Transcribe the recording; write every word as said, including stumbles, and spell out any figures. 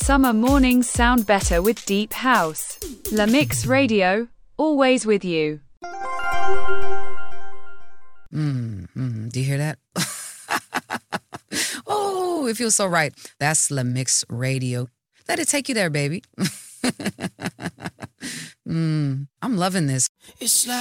Summer mornings sound better with deep house. La Mix Radio, always with you. Mm, mm, do you hear that? Oh, it feels so right. That's La Mix Radio. Let it take you there, baby. mm, I'm loving this. It's like